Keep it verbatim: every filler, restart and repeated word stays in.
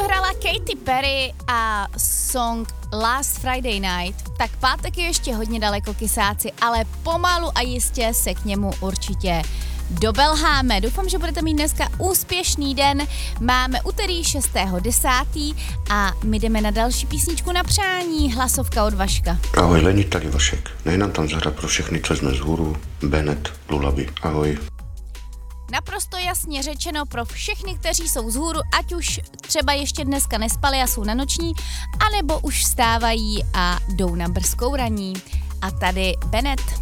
dohrála Katy Perry a song Last Friday Night, tak pátek je ještě hodně daleko, kysáci, ale pomalu a jistě se k němu určitě dobelháme. Doufám, že budete mít dneska úspěšný den. Máme úterý šestého desátého a my jdeme na další písničku na přání. Hlasovka od Vaška. Ahoj, Leni, tady Vašek. Nej nám tam zahrát pro všechny, co jsme z hůru. Bennett, Lullaby. Ahoj. Naprosto jasně řečeno pro všechny, kteří jsou vzhůru, ať už třeba ještě dneska nespali a jsou na noční, anebo už vstávají a jdou na brzkou raní. A tady Bennett.